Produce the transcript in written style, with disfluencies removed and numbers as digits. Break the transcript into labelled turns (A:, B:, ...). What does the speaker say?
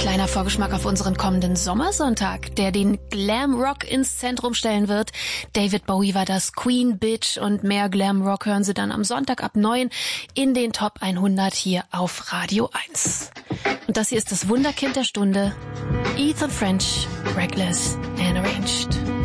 A: Kleiner Vorgeschmack auf unseren kommenden Sommersonntag, der den Glam Rock ins Zentrum stellen wird. David Bowie war das, Queen, Bitch und mehr Glam Rock hören Sie dann am Sonntag ab 9 in den Top 100 hier auf Radio 1. Und das hier ist das Wunderkind der Stunde, Ethan French, Reckless and Arranged.